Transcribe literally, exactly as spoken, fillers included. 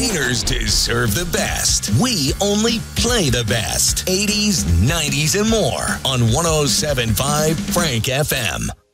Entertainers deserve the best. We only play the best. eighties, nineties, and more on one oh seven point five Frank F M.